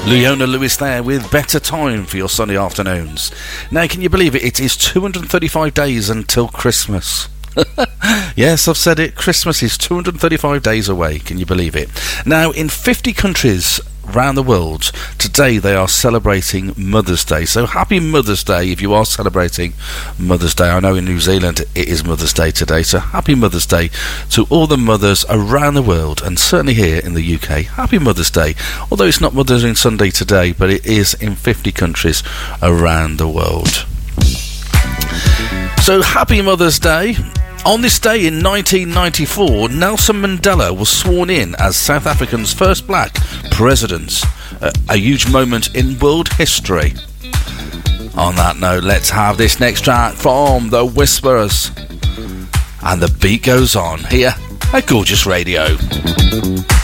Leona Lewis there with Better Time for your Sunday afternoons. Now, can you believe it? It is 235 days until Christmas. Yes, I've said it. Christmas is 235 days away. Can you believe it? Now, in 50 countries around the world, today they are celebrating Mother's Day. So happy Mother's Day if you are celebrating Mother's Day. I know in New Zealand it is Mother's Day today, so happy Mother's Day to all the mothers around the world, and certainly here in the UK. Happy Mother's Day, although it's not Mother's Day Sunday today, but it is in 50 countries around the world. So happy Mother's Day. On this day in 1994, Nelson Mandela was sworn in as South Africa's first black president. A huge moment in world history. On that note, let's have this next track from The Whisperers. And the beat goes on here at Gorgeous Radio.